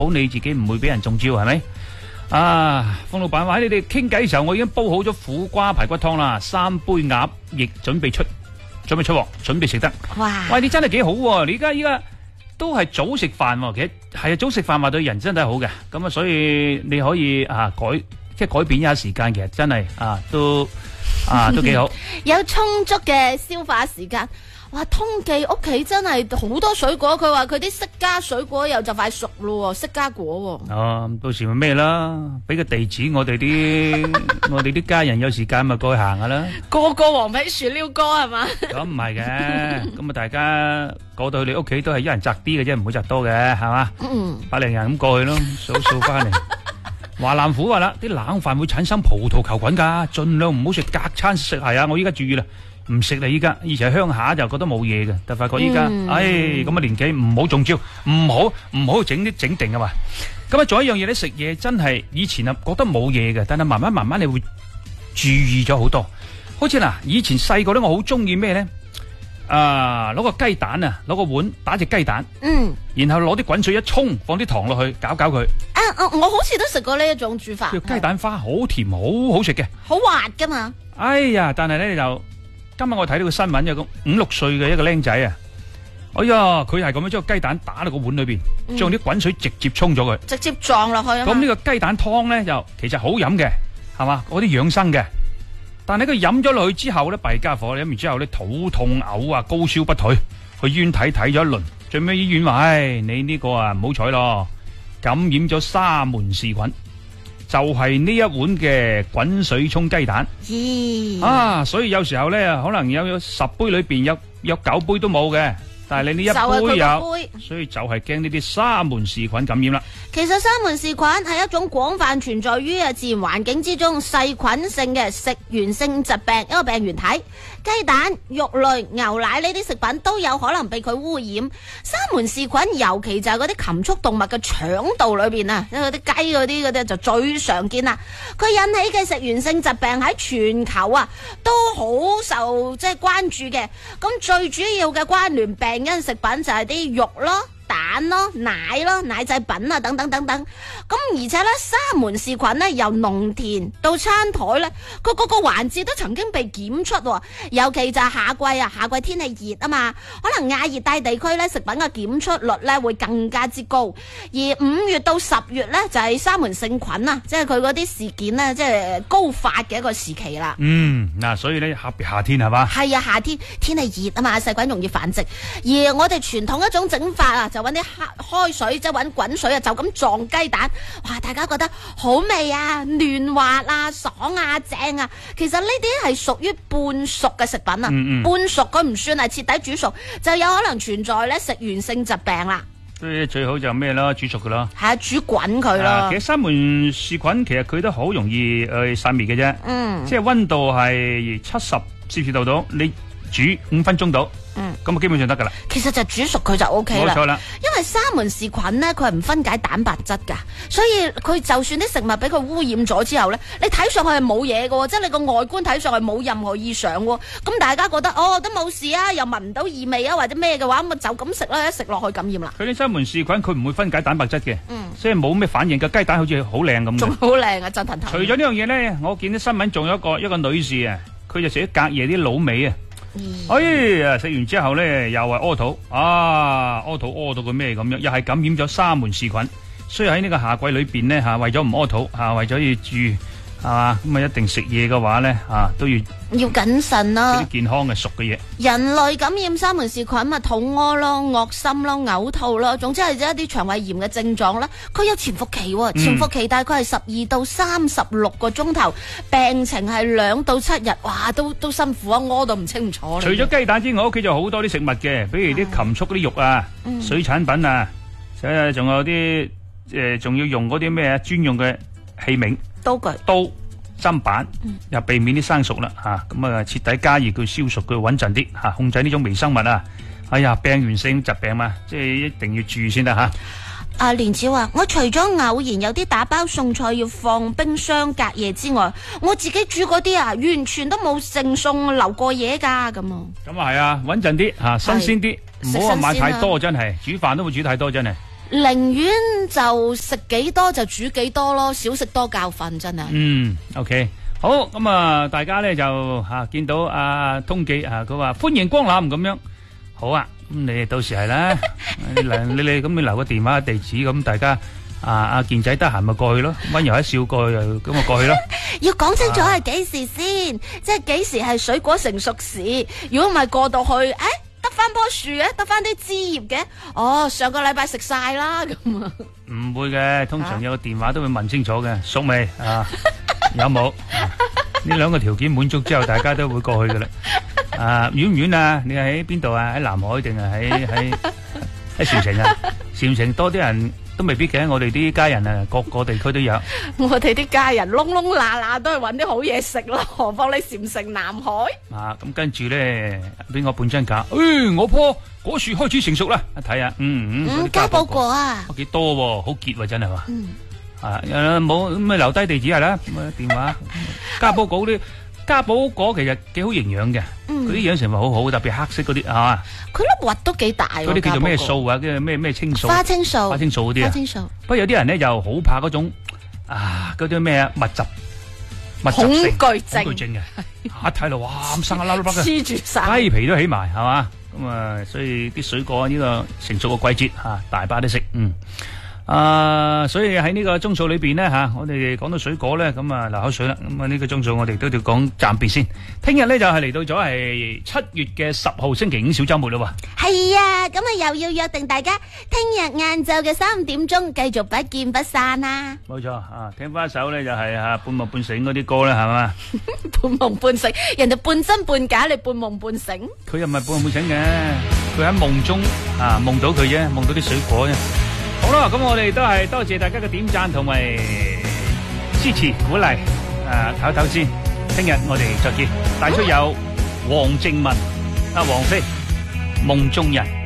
好你自己唔會俾人中招，係咪？啊，馮老闆話喺你哋傾偈嘅時候，我已經煲好咗苦瓜排骨湯啦，3杯鴨翼準備出鑊，準備食得。 哇！ 喂，你真係幾好喎！你依家都係早食飯喎，其實係啊，早食飯話對人真係好嘅。咁啊，所以你可以改變一下時間，其實真係都幾好。 有充足嘅消化時間。哇！通記屋企真係好多水果，佢話佢啲釋迦水果又就快熟咯，釋迦果。 到時咪咩啦？俾個地址我哋啲家人有時間咪過去行下啦。 個黃皮樹撩哥係嘛？ 咁唔係嘅，咁啊大家過到去你屋企都係一人摘啲嘅啫，唔會摘多嘅，係嘛？100零人咁過去咯，數翻嚟。華南虎話啦，啲冷飯會產生葡萄球菌噶，盡量唔好食隔餐食係啊！我依家注意啦。唔食啦！依家以前喺鄉下就覺得冇嘢嘅，但發覺依家，咁嘅年紀唔好中招，唔好整定啊嘛。咁啊，仲有一樣嘢咧，食嘢真係以前啊覺得冇嘢嘅，但係慢慢你會注意咗好多。好似嗱，以前細個咧，我好中意咩咧？攞個雞蛋啊，攞個碗打隻雞蛋，然後攞啲滾水一沖，放啲糖落去，攪佢。 我好似都食過呢一種煮法。 叫雞蛋花，好甜，好好食嘅， 好滑噶嘛。 哎呀，但係咧就。今日我睇到個新聞，有個5、6歲嘅一個僆仔啊！哎呀，佢係咁樣將個雞蛋打到個碗裏邊，將啲滾水直接沖咗佢， 直接撞落去啊！ 咁呢個雞蛋湯咧就其實好飲嘅，係嘛？嗰啲養生嘅。但係佢飲咗落去之後咧，弊家伙，飲完之後咧肚痛嘔啊，高燒不退，去醫院睇咗一輪，最尾醫院話：唉，你呢個唔好彩咯，感染咗沙門氏菌。就係呢一碗嘅滾水沖雞蛋，所以有時候咧，可能有10杯裏邊有9杯都冇嘅，但係你呢一杯有，所以就係驚呢啲沙門氏菌感染啦。 其實沙門氏菌係一種廣泛存在於自然環境之中細菌性嘅食源性疾病，一個病原體。雞蛋、肉類、牛奶呢啲食品都有可能被佢污染。沙門氏菌尤其就係嗰啲禽畜動物嘅腸道裏邊啊，因為嗰啲雞嗰啲就最常見啦。佢引起嘅食源性疾病喺全球都好受關注嘅。咁最主要嘅關聯病因食品就係啲肉咯、蛋咯、奶咯、奶製品啊等等等等。咁而且咧，沙門氏菌咧由農田到餐台咧，佢各個環節都曾經被檢出。尤其就係夏季啊，夏季天氣熱啊嘛，可能亞熱帶地區咧食品嘅檢出率咧會更加之高。而5月到10月咧就係沙門氏菌啊，即係佢嗰啲事件咧即係高發嘅一個時期啦。 所以咧夏天係嘛？係啊，夏天天氣熱啊嘛，細菌容易繁殖。而我哋傳統一種整法啊，就揾啲開水，即係揾滾水啊，就咁撞雞蛋，哇！大家覺得好味啊，嫩滑啊，爽啊，正啊。其實呢啲係屬於半熟嘅食品啊，半熟佢唔算係徹底煮熟，就有可能存在咧食源性疾病啦。 所以最好就咩啦，煮熟噶啦。 係啊，煮滾佢咯。 其實沙門氏菌其實佢都好容易散滅嘅啫。即係溫度係70攝氏度到，你煮5分鐘到。咁啊基本上得噶啦。其實就煮熟佢就 OK 啦。冇錯啦。因為沙門氏菌咧，佢係唔分解蛋白質噶，所以佢就算啲食物俾佢污染咗之後咧，你睇上去係冇嘢噶，即係你個外觀睇上去冇任何異常。咁大家覺得都冇事啊，又聞唔到異味啊或者咩嘅話，咁就咁食啦，一食落去感染啦。佢啲沙門氏菌佢唔會分解蛋白質嘅，所以冇咩反應嘅。雞蛋好似好靚咁。仲好靚啊，震騰騰。除咗呢樣嘢咧，我見啲新聞仲有一個女士啊，佢就食咗隔夜啲滷味啊。哎呀！食完之後咧，又係屙肚，屙肚屙到個咩咁樣，又係感染咗沙門氏菌。所以喺呢個夏季裏邊咧為咗唔屙肚為咗要住係嘛，咁啊一定食嘢嘅話咧都要謹慎啦。 啲健康嘅熟嘅嘢。人類感染沙門氏菌咪肚屙咯、惡心咯、嘔吐咯，總之係一啲腸胃炎嘅症狀啦。佢有潛伏期，潛伏期大概係12到36個鐘頭，病情係2到7日，哇，都辛苦啊，屙到唔清唔楚。除咗雞蛋之外，屋企就好多啲食物嘅，比如啲禽畜嗰啲肉啊、水產品啊，仲有啲仲要用嗰啲咩專用嘅器皿。刀砧板又避免啲生熟啦咁啊徹底加熱佢燒熟佢穩陣啲控制呢種微生物啊。哎呀，病原性疾病嘛，即係一定要注意先得阿蓮子話：我除咗偶然有啲打包餸菜要放冰箱隔夜之外，我自己煮嗰啲完全都冇剩餸留過夜噶咁啊係啊，穩陣啲新鮮啲，唔好話買太多，真係煮飯都會煮太多真係。 寧願就食幾多就煮幾多咯，少食多覺瞓真係。 OK， 好咁啊，大家咧就見到阿通記佢話歡迎光臨咁樣，好啊，咁你哋到時係啦，你咁你留個電話地址，咁大家阿健仔得閒咪過去咯，溫柔一笑過去咁咪過去咯。 要講清楚係幾時先，即係幾時係水果成熟時，如果唔係過到去，得翻棵樹嘅，得翻啲枝葉嘅，上個禮拜食晒啦咁啊。 唔會嘅，通常有個電話都會問清楚嘅，熟未有冇？呢兩個條件滿足之後，大家都會過去噶啦。遠唔遠啊？你喺邊度啊？喺南海定係喺禪城啊？禪城多啲人都未必嘅，我哋啲家人啊，各個地區都有。 我哋啲家人窿窿罅罅都係揾啲好嘢食咯，何況你禪城南海？ 咁跟住咧，俾我半張架。我棵果樹開始成熟啦，一睇下， 加寶果啊， 幾多喎，好結喎，真係嘛。冇咁咪留低地址係啦，咁啊電話。加寶果其實幾好營養嘅，嗰啲養成分好好，特別黑色嗰啲係嘛。 佢粒核都幾大。嗰啲叫做咩素啊？叫咩青素？ 花青素嗰啲啊。 花青素。不過有啲人咧就好怕嗰種嗰啲咩密集恐懼症嘅，一睇到哇咁生一粒粒嘅， 黐住晒， 雞皮都起埋係嘛。咁所以啲水果呢個成熟嘅季節大把都食。所以喺呢個鐘數裏邊呢，我哋講到水果咧，咁流口水啦。咁呢個鐘數我哋都要講暫別先。聽日咧就係嚟到咗係7月嘅10號星期五小周末啦。 係啊，咁又要約定大家聽日晏晝嘅3點鐘繼續不見不散啦。 冇錯聽翻一首咧就係半夢半醒嗰啲歌啦，係嘛？ 半夢半醒，人哋半真半假，你半夢半醒。 佢又唔係半夢半醒嘅，佢喺夢中夢到佢啫，夢到啲水果啫。好啦，咁我哋都係多謝大家嘅點讚同埋支持鼓勵，唞唞先，聽日我哋再見。帶出有黃靜文、王菲、夢中人。